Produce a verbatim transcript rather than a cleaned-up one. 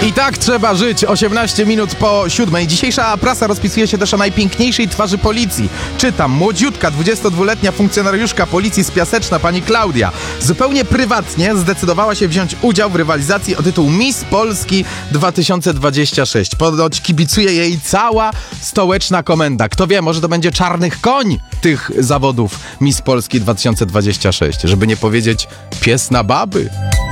I tak trzeba żyć. osiemnaście minut po siódmej. Dzisiejsza prasa rozpisuje się też o najpiękniejszej twarzy policji. Czytam, młodziutka, dwudziestodwuletnia funkcjonariuszka policji z Piaseczna, pani Klaudia, zupełnie prywatnie zdecydowała się wziąć udział w rywalizacji o tytuł Miss Polski dwa tysiące dwadzieścia sześć. Ponoć kibicuje jej cała stołeczna komenda. Kto wie, może to będzie czarnych koń tych zawodów Miss Polski dwa tysiące dwadzieścia sześć. Żeby nie powiedzieć pies na baby.